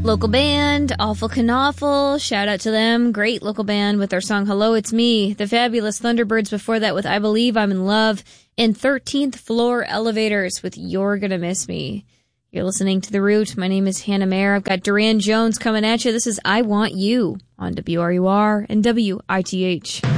Local band, Awful Kanoffle, shout out to them. Great local band with their song Hello, It's Me. The Fabulous Thunderbirds before that with I Believe I'm in Love. And 13th Floor Elevators with You're Gonna Miss Me. You're listening to The Root. My name is Hannah Mayer. I've got Duran Jones coming at you. This is I Want You on WRUR and WITH.